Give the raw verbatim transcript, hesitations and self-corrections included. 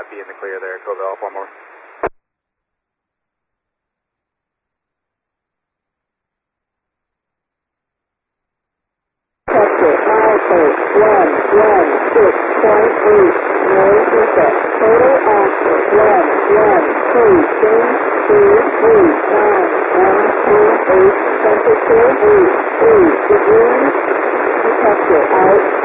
be in the clear there, Cobra Alpha, one more. Sector Alpha one one six point eight, no defect. Total Alpha one one two change two three nine one two eight, temperature eight three degrees. Detector out.